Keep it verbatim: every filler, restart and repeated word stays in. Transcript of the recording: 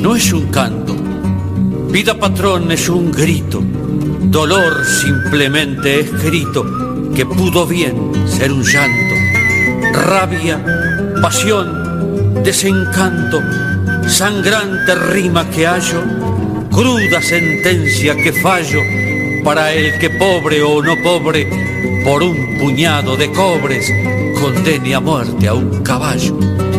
no es un canto. Vida patrón es un grito, dolor simplemente escrito, que pudo bien ser un llanto. Rabia, pasión, desencanto, sangrante rima que hallo, cruda sentencia que fallo, para el que pobre o no pobre, por un puñado de cobres, condene a muerte a un caballo.